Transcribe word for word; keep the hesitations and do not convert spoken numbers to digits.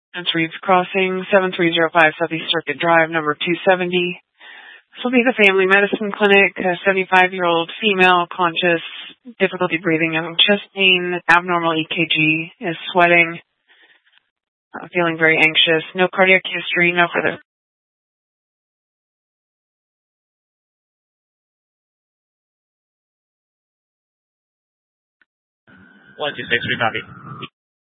That's Reeves Crossing, seven three zero five Southeast Circuit Drive, number two seventy. This will be the family medicine clinic. A seventy-five-year-old female, conscious, difficulty breathing, chest pain, abnormal E K G, is sweating, uh, feeling very anxious. No cardiac history, no further. one two six, recopy.